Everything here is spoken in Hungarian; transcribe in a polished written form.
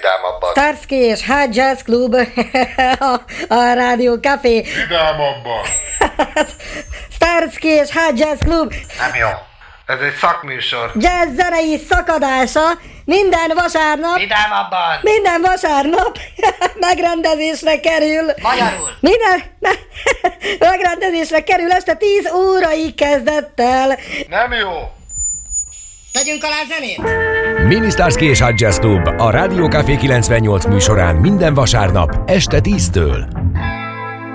vidámabban. Starsky és High Jazz Club a Rádió Café. Vidámabban. Starsky és High Jazz Club. Nem jó. Ez egy szakműsor. Jazz zenei szakadása minden vasárnap. Vidámabban. Minden vasárnap megrendezésre kerül. Magyarul. Megrendezésre kerül este 10 órai kezdettel. Nem jó. Tegyünk alá zenét? Mini Starsky és High Jazz Club a Rádió Café 98 műsorán minden vasárnap este 10-től.